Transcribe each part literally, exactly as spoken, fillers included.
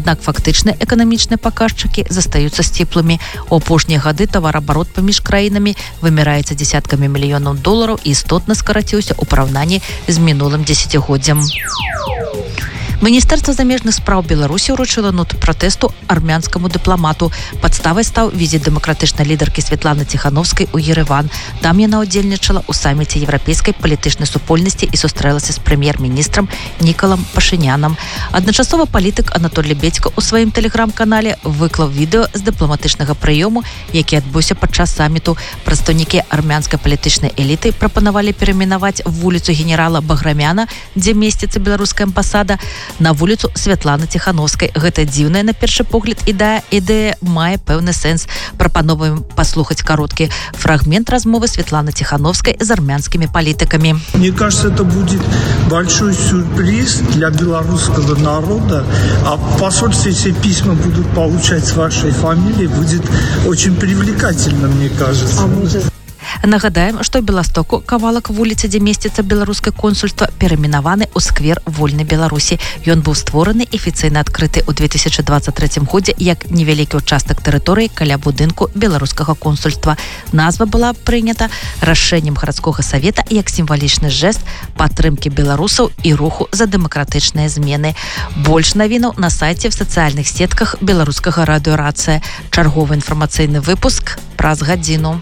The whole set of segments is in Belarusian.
Аднак фактычныя эканамічныя паказчыкі застаюцца сціплымі. У апошнія гады тавараабарот паміж краінамі вымяраецца дзесяткамі мільёнаў долараў і істотна скараціўся ў параўнанні з мінулым дзесяцігоддзям. Міністэрства замежных спраў Беларусі ўручыла ноту пратэсту армянскаму дыпламату. Падставай стаў візіт дэмакратычнай лідаркі Святланы Ціхановскай у Ерэван. Там яна ўдзельнічала ў саміце еўрапейскай палітычнай супольнасці і сустрэлася з прэм'ер-міністрам Нікалам Пашынянам. Адначасова палітык Анатолій Бедзько ў сваім тэлеграм-канале выклаў відэо з дыпламатычнага прыёму, які адбыўся падчас саміту. Прадстаўнікі армянскай палітычнай эліты прапанавалі перайменаваць вуліцу генерала Баграмяна, дзе месціцца беларуская амбасада, на вуліцу Святланы Ціхановскай. Гэта дзіўная на першы погляд ідэя, ідэя мае пэўны сэнс. Прапановуем паслухаць кароткі фрагмент размовы Светланы Тихановской с армянскими политиками. Мне кажется, это будет большой сюрприз для белорусского народа. А в посольстве все письма будут получать с вашей фамилией. Будет очень привлекательно, мне кажется. Нагадаем, што ў Беластоку кавалак вуліцы, дзе месціцца беларускае консульства, перайменаваны ў сквер Вольнай Беларусі. Ён быў створаны і афіцыйна адкрыты ў две тысячы двадцать третьем годзе як невялікі ўчастак тэрыторыі каля будынку беларускага консульства. Назва была прынята рашэннем гарадскога савета як сімвалічны жэст падтрымкі беларусаў і руху за дэмакратычныя змены. Больш навінаў на сайце в сацыяльных сетках беларускага радыёрацыя. Чарговы інфармацыйны выпуск праз гадзіну.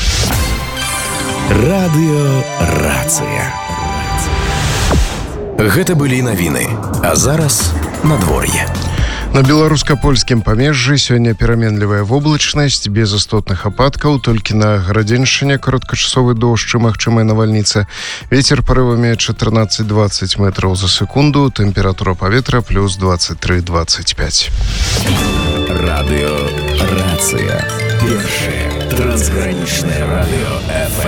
Радыёрацыя. Гэта былі навіны, а зараз надвор'е. На беларуска-польскім памежжы сёння пераменлівая воблачнасць, без істотных ападкаў, толькі на Градзеншчыне кароткачасовы дождж і магчымая навальніца. Вецер парывамі чатырнаццаць дваццаць метраў за секунду, тэмпература паветра плюс двадцать три двадцать пять. Радыёрацыя. Першае трансгранічнае радыё эф эм.